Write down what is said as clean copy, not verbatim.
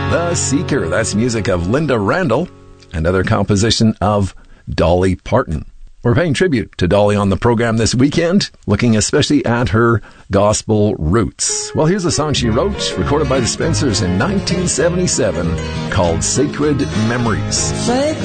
The Seeker, that's music of Linda Randall, another composition of Dolly Parton. We're paying tribute to Dolly on the program this weekend, looking especially at her gospel roots. Well, here's a song she wrote, recorded by the Spencers in 1977, called Sacred Memories.